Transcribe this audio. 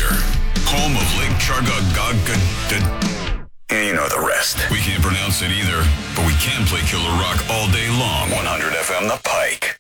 Lancaster, home of Lake Chargagagad. And you know the rest. We can't pronounce it either, but we can play killer rock all day long. 100 FM The Pike.